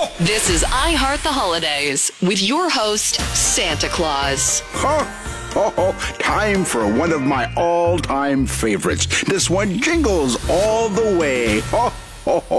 This is I Heart the Holidays with your host, Santa Claus. Time for one of my all-time favorites. This one jingles all the way.